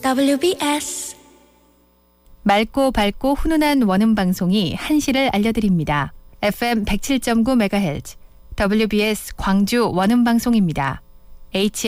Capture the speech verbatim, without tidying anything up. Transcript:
더블유비에스 맑고 밝고 훈훈한 원음 방송이 한시를 알려드립니다. 에프엠 백칠 점 구 메가헤르츠 더블유비에스 광주 원음 방송입니다. 에이치엠